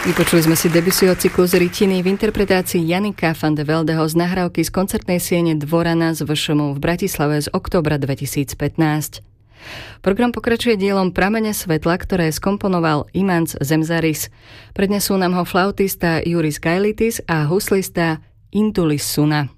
Vypočuli sme si Debussyho cyklus Rytiny v interpretácii Jannika van de Veldeho z nahrávky z koncertnej siene Dvorana z VŠMU v Bratislave z októbra 2015. Program pokračuje dielom Pramene svetla, ktoré skomponoval Imants Zemzaris. Prednesú nám ho flautista Juris Gailitis a huslista Intulis Suna.